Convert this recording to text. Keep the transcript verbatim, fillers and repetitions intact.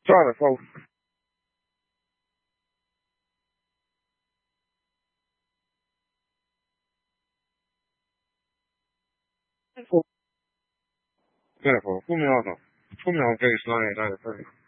Try it, folks. Yeah, folks. Put me on them. Put me on case nine ninety-three.